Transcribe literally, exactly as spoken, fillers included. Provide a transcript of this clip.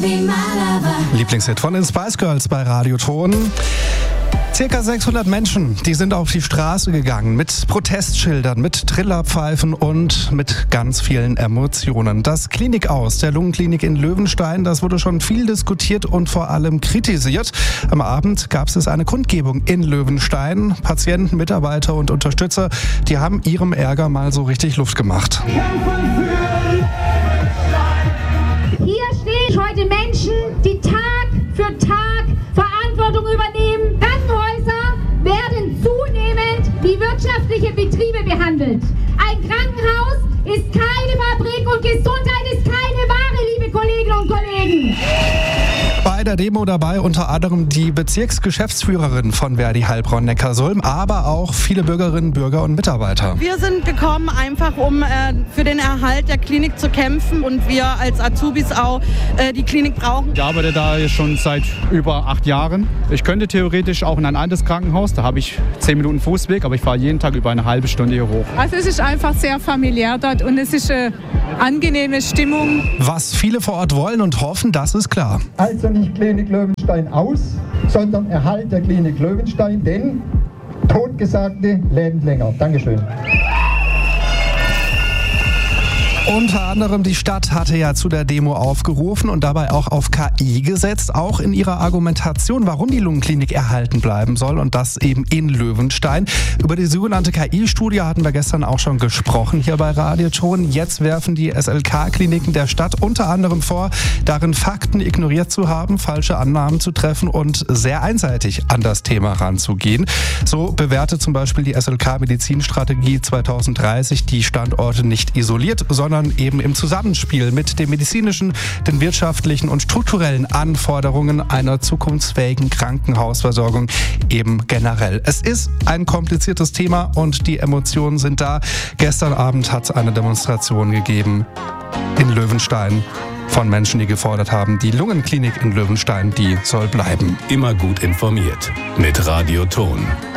Lieblingshit von den Spice Girls bei Radioton. Circa sechshundert Menschen, die sind auf die Straße gegangen mit Protestschildern, mit Trillerpfeifen und mit ganz vielen Emotionen. Das Klinikaus der Lungenklinik in Löwenstein, das wurde schon viel diskutiert und vor allem kritisiert. Am Abend gab es eine Kundgebung in Löwenstein. Patienten, Mitarbeiter und Unterstützer, die haben ihrem Ärger mal so richtig Luft gemacht. Hier stehen heute Menschen, die Tag für Tag Verantwortung übernehmen. Krankenhäuser werden zunehmend wie wirtschaftliche Betriebe behandelt. Ein Krankenhaus ist keine Fabrik und Gesundheit ist keine Ware, liebe Kolleginnen und Kollegen. Bei der Demo dabei unter anderem die Bezirksgeschäftsführerin von Verdi Heilbronn-Neckarsulm, aber auch viele Bürgerinnen, Bürger und Mitarbeiter. Wir sind gekommen, einfach um äh, für den Erhalt der Klinik zu kämpfen und wir als Azubis auch äh, die Klinik brauchen. Ich arbeite da schon seit über acht Jahren. Ich könnte theoretisch auch in ein altes Krankenhaus, da habe ich zehn Minuten Fußweg, aber ich fahre jeden Tag über eine halbe Stunde hier hoch. Also es ist einfach sehr familiär dort und es ist eine angenehme Stimmung. Was viele vor Ort wollen und hoffen, das ist klar. Also nicht Klinik Löwenstein aus, sondern Erhalt der Klinik Löwenstein, denn Totgesagte leben länger. Dankeschön. Unter anderem die Stadt hatte ja zu der Demo aufgerufen und dabei auch auf K I gesetzt, auch in ihrer Argumentation, warum die Lungenklinik erhalten bleiben soll und das eben in Löwenstein. Über die sogenannte K I-Studie hatten wir gestern auch schon gesprochen hier bei Radioton. Jetzt werfen die S L K-Kliniken der Stadt unter anderem vor, darin Fakten ignoriert zu haben, falsche Annahmen zu treffen und sehr einseitig an das Thema ranzugehen. So bewertet zum Beispiel die S L K-Medizinstrategie zwanzig dreißig die Standorte nicht isoliert, sondern eben im Zusammenspiel mit den medizinischen, den wirtschaftlichen und strukturellen Anforderungen einer zukunftsfähigen Krankenhausversorgung eben generell. Es ist ein kompliziertes Thema und die Emotionen sind da. Gestern Abend hat es eine Demonstration gegeben in Löwenstein von Menschen, die gefordert haben, die Lungenklinik in Löwenstein, die soll bleiben. Immer gut informiert mit Radioton.